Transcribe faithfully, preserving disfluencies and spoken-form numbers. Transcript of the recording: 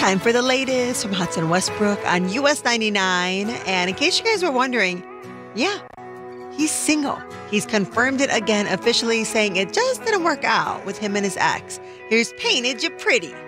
Time for the latest from Hudson Westbrook on U S ninety-nine. And in case you guys were wondering, yeah, he's single. He's confirmed it again officially, saying it just didn't work out with him and his ex. Here's Painted You Pretty.